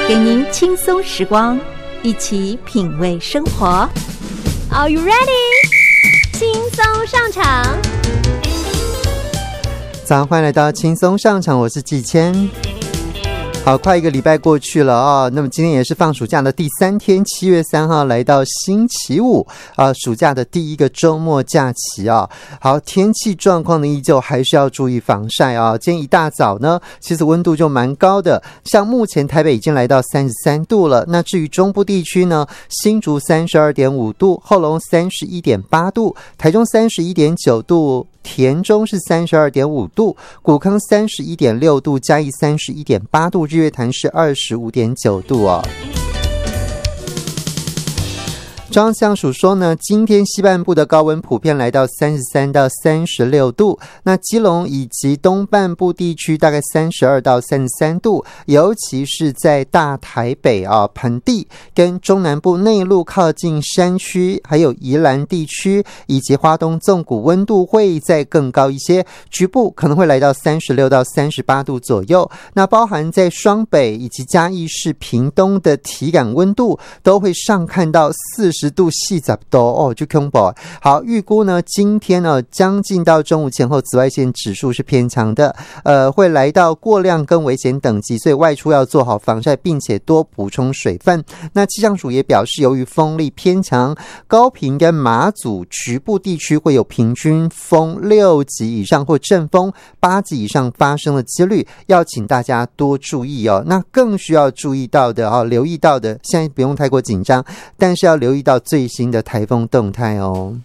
给您轻松时光，一起品味生活。 Are you ready？ 轻松上场。 早上欢迎来到轻松上场，我是季谦。好，快一个礼拜过去了啊，那么今天也是放暑假的第3天，7月3号来到星期五啊，暑假的第一个周末假期啊。好，天气状况呢依旧还是要注意防晒啊。今天一大早呢，其实温度就蛮高的，像目前台北已经来到33度了。那至于中部地区呢，新竹32.5度，后龙31.8度，台中31.9度。田中是32.5度，古坑31.6度，嘉义31.8度，日月潭是25.9度哦。中央气象署说呢，今天西半部的高温普遍来到33到36度，那基隆以及东半部地区大概32到33度，尤其是在大台北啊盆地跟中南部内陆靠近山区，还有宜兰地区以及花东纵谷，温度会再更高一些，局部可能会来到36到38度左右。那包含在双北以及嘉义市屏东的体感温度都会上看到40度40度哦，就恐怖。好，预估呢，今天呢将近到中午前后，紫外线指数是偏强的，会来到过量跟危险等级，所以外出要做好防晒，并且多补充水分。那气象署也表示，由于风力偏强，高屏跟马祖局部地区会有平均风6级以上或阵风8级以上发生的几率，要请大家多注意哦。那更需要注意到的留意到的，现在不用太过紧张，但是要留意到最新的台风动态哦。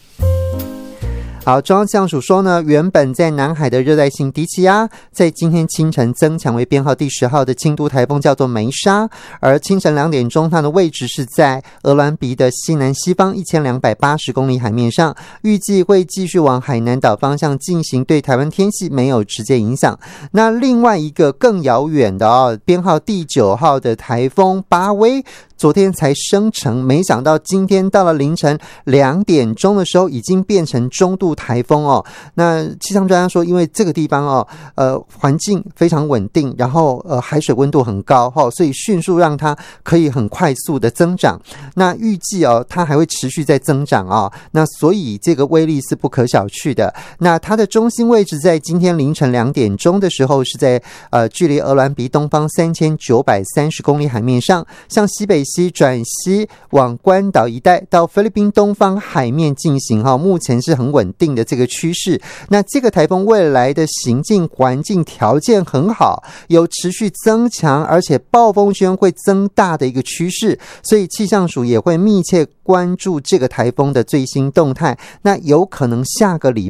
好，中央气象署说呢，原本在南海的热带性低气压，在今天清晨增强为编号第10号的轻度台风，叫做梅莎。而清晨2点钟，它的位置是在鹅銮鼻的西南西方1280公里海面上，预计会继续往海南岛方向进行，对台湾天气没有直接影响。那另外一个更遥远的编号第9号的台风巴威，昨天才生成，没想到今天到了凌晨2点钟的时候，已经变成中度台风哦。那气象专家说，因为这个地方环境非常稳定，然后海水温度很高所以迅速让它可以很快速的增长。那预计它还会持续在增长那所以这个威力是不可小觑的。那它的中心位置在今天凌晨2点钟的时候，是在距离鹅銮鼻东方3930公里海面上，向西北西转西往关岛一带到菲律宾东方海面进行目前是很稳定的这个趋势。那这个台风未来的行进环境条件很好，有持续增强而且暴风圈会增大的一个趋势，所以气象署也会密切关注这个台风的最新动态。那有可能下个礼